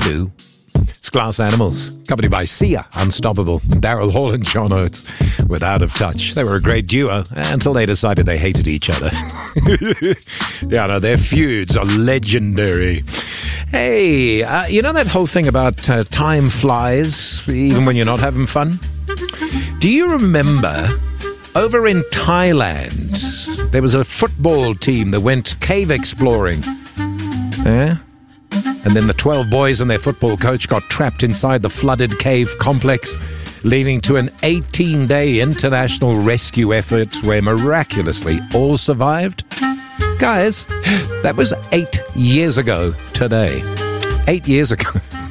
do. It's Glass Animals, accompanied by Sia, Unstoppable, Daryl Hall and John Oates with Out of Touch. They were a great duo until they decided they hated each other. Yeah, no, their feuds are legendary. Hey, you know that whole thing about time flies even when you're not having fun? Do you remember over in Thailand, there was a football team that went cave exploring? Yeah? And then the 12 boys and their football coach got trapped inside the flooded cave complex, leading to an 18-day international rescue effort where miraculously all survived. Guys, that was 8 years ago today. 8 years ago.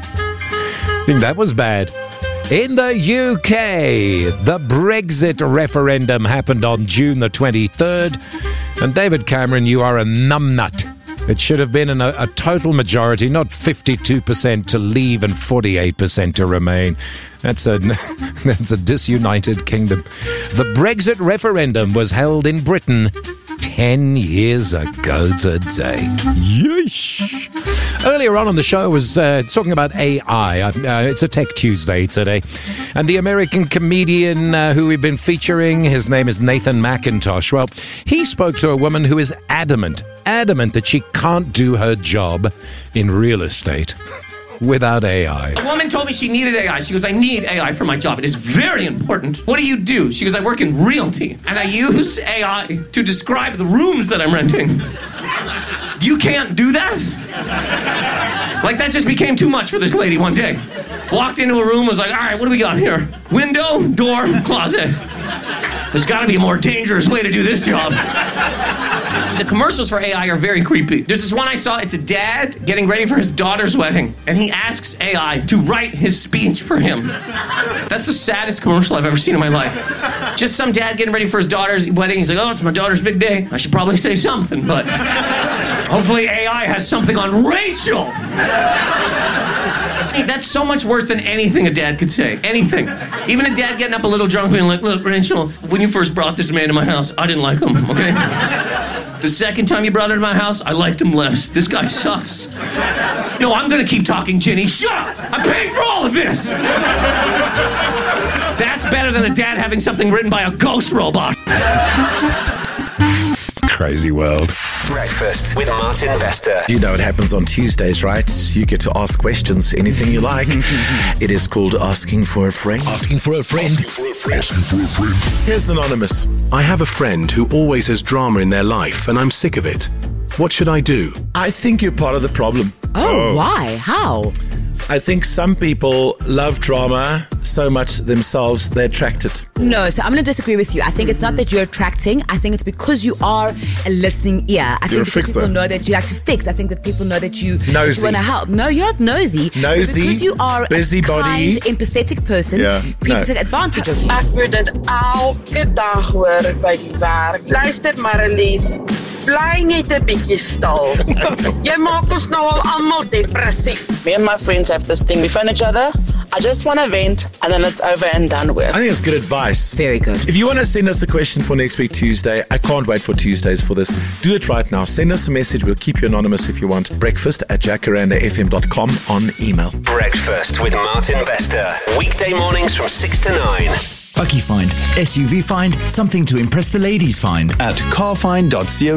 I think that was bad. In the UK, the Brexit referendum happened on June the 23rd. And David Cameron, you are a numbnut. It should have been a total majority, not 52% to leave and 48% to remain. That's a disunited kingdom. The Brexit referendum was held in Britain 10 years ago today. Yeesh. Earlier on the show, I was talking about AI. It's a Tech Tuesday today. And the American comedian who we've been featuring, his name is Nathan McIntosh. Well, he spoke to a woman who is adamant that she can't do her job in real estate without AI. A woman told me she needed AI. She goes, I need AI for my job. It is very important. What do you do? She goes, I work in realty, and I use AI to describe the rooms that I'm renting. You can't do that? Like, that just became too much for this lady one day. Walked into a room, was like, all right, what do we got here? Window, door, closet. There's got to be a more dangerous way to do this job. The commercials for AI are very creepy. There's this one I saw. It's a dad getting ready for his daughter's wedding, and he asks AI to write his speech for him. That's the saddest commercial I've ever seen in my life. Just some dad getting ready for his daughter's wedding. He's like, oh, it's my daughter's big day. I should probably say something, but hopefully AI has something on Rachel. Hey, that's so much worse than anything a dad could say. Anything. Even a dad getting up a little drunk being like, look, Rachel, when you first brought this man to my house, I didn't like him, okay? The second time you brought him to my house, I liked him less. This guy sucks. No, I'm gonna keep talking, Ginny. Shut up! I'm paying for all of this! That's better than a dad having something written by a ghost robot. Crazy world. Breakfast with Martin Bester. You know what happens on Tuesdays, right? You get to ask questions, anything you like. It is called Asking for a Friend. Asking for a friend. Here's Anonymous. I have a friend who always has drama in their life, and I'm sick of it. What should I do? I think you're part of the problem. Oh, why? How? I think some people love drama so much themselves, they attract it. No, so I'm going to disagree with you. I think it's not that you're attracting. I think it's because you are a listening ear. I think because people know that you like to fix. I think that people know that you want to help. No, you're not nosy. Nosy, because you are busybody, a kind, empathetic person. People take advantage of you. Ek moet dit elke dag hoor by die werk. Luister Marlies, bly net 'n bietjie stil. Jy maak ons nou al almal depressief. Me and my friends have this thing. We phone each other. I just want to vent, and then it's over and done with. I think it's good advice. Very good. If you want to send us a question for next week Tuesday, I can't wait for Tuesdays for this. Do it right now. Send us a message. We'll keep you anonymous if you want. breakfast@jacarandafm.com on email. Breakfast with Martin Bester. Weekday mornings from 6 to 9. Bucky Find, SUV Find, something to impress the ladies find. At carfind.co.za.